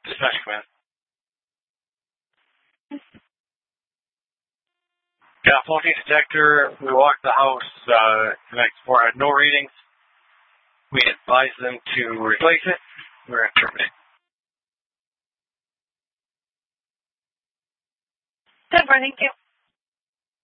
Dispatch command. Yeah, faulty detector. We walked the house next for no readings. We advised them to replace it. We're going to terminate. Good, thank you.